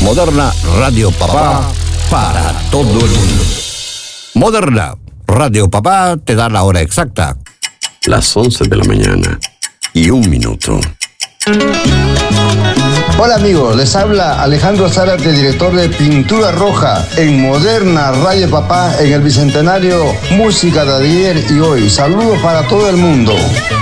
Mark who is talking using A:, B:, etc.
A: Moderna Radio Papá para todo el mundo. Moderna Radio Papá te da la hora exacta.
B: Las 11 de la mañana y 1 minuto.
C: Hola amigos, les habla Alejandro Zárate, director de Pintura Roja en Moderna Radio Papá en el Bicentenario Música de ayer y hoy. Saludos para todo el mundo.